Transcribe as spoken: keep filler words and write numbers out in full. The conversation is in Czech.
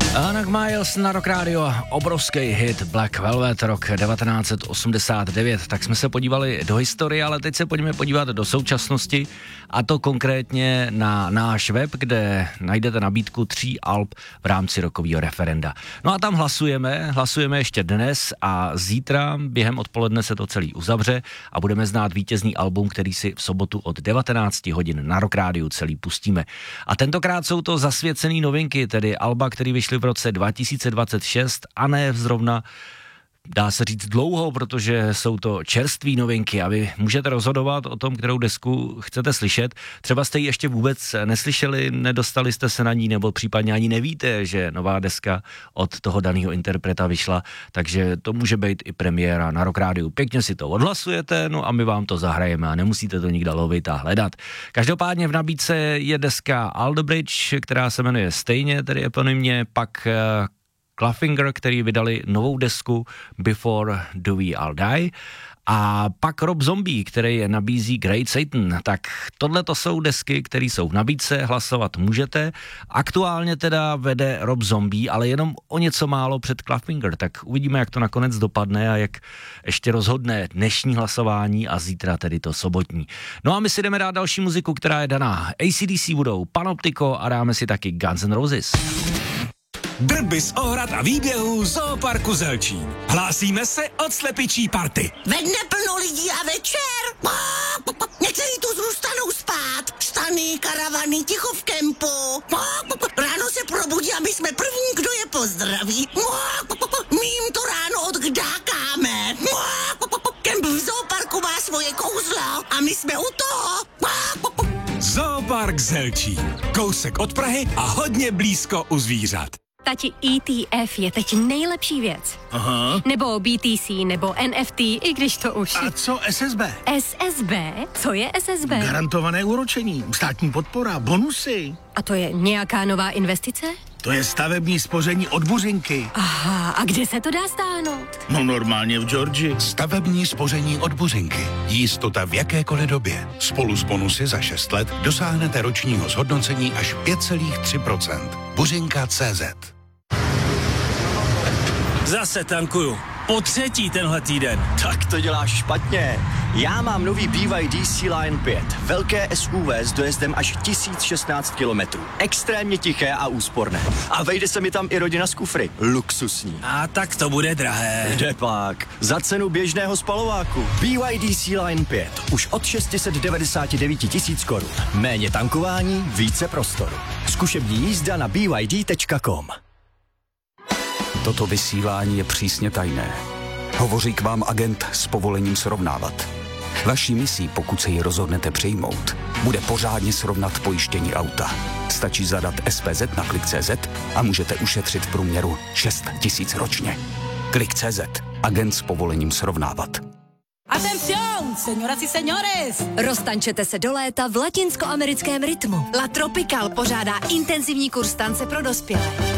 Anak Miles na Rock Radio, obrovský hit Black Velvet, rok devatenáct set osmdesát devět. Tak jsme se podívali do historie, ale teď se pojďme podívat do současnosti, a to konkrétně na náš web, kde najdete nabídku tří alb v rámci rockového referenda. No a tam hlasujeme, hlasujeme ještě dnes a zítra během odpoledne se to celý uzavře a budeme znát vítězný album, který si v sobotu od devatenáct hodin na Rock Radio celý pustíme. A tentokrát jsou to zasvěcený novinky, tedy alba, který vyšly v roce dva tisíce dvacet šest a ne zrovna, dá se říct, dlouho, protože jsou to čerství novinky a vy můžete rozhodovat o tom, kterou desku chcete slyšet. Třeba jste ji ještě vůbec neslyšeli, nedostali jste se na ní, nebo případně ani nevíte, že nová deska od toho daného interpreta vyšla, takže to může být i premiéra na Rock Radio. Pěkně si to odhlasujete, no a my vám to zahrajeme a nemusíte to nikde lovit a hledat. Každopádně v nabídce je deska Alderbridge, která se jmenuje stejně, tedy eponymně, pak Clawfinger, který vydali novou desku Before Do We All Die, a pak Rob Zombie, který je nabízí Great Satan. Tak tohle to jsou desky, které jsou v nabídce, hlasovat můžete. Aktuálně teda vede Rob Zombie, ale jenom o něco málo před Clawfinger, tak uvidíme, jak to nakonec dopadne a jak ještě rozhodne dnešní hlasování a zítra tedy to sobotní. No a my si jdeme dát další muziku, která je daná. A C D C budou Panoptico a dáme si taky Guns N' Roses. Drby z ohrad a výběhů Zooparku Zelčín. Hlásíme se od slepičí party. Ve dne plno lidí a večer. Někteří tu zůstanou spát. Stany, karavany, ticho v kempu. Ráno se probudí a my jsme první, kdo je pozdraví. My jim to ráno odkdákáme. Kemp v Zooparku má svoje kouzlo a my jsme u toho. Zoopark Zelčín. Kousek od Prahy a hodně blízko u zvířat. Tati, E T F je teď nejlepší věc. Aha. Nebo B T C, nebo N F T, i když to už... A co S S B? S S B? Co je S S B? Garantované úročení, státní podpora, bonusy. A to je nějaká nová investice? To je stavební spoření od Buřinky. Aha, a kde se to dá stáhnout? No normálně v Georgii. Stavební spoření od Buřinky. Jistota v jakékoliv době. Spolu s bonusy za šest let dosáhnete ročního zhodnocení až pět celá tři procenta. Buřinka tečka cé zet. Zase tankuju. Po třetí tenhle týden. Tak to děláš špatně. Já mám nový B Y D Sea Lion pět. Velké S U V s dojezdem až tisíc šestnáct kilometrů. Extrémně tiché a úsporné. A vejde se mi tam i rodina z kufry. Luxusní. A tak to bude drahé. Kde pak? Za cenu běžného spalováku. B Y D Sea Lion pět. Už od šest set devadesát devět tisíc korun. Méně tankování, více prostoru. Zkušební jízda na b y d tečka com. Toto vysílání je přísně tajné. Hovoří k vám agent s povolením srovnávat. Vaší misí, pokud se ji rozhodnete přijmout, bude pořádně srovnat pojištění auta. Stačí zadat S P Z na klik tečka cé zet a můžete ušetřit v průměru šest tisíc ročně. klik tečka cé zet. Agent s povolením srovnávat. Atención, señoras y señores! Roztančete se do léta v latinskoamerickém rytmu. La Tropical pořádá intenzivní kurz tance pro dospělé.